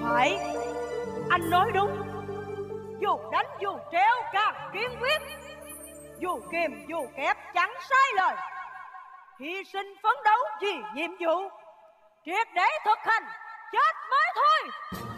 Phải, anh nói đúng. Dù đánh dù treo càng kiên quyết, dù kìm dù kép chẳng sai lời. Hy sinh phấn đấu vì nhiệm vụ, triệt để thực hành, chết mới thôi.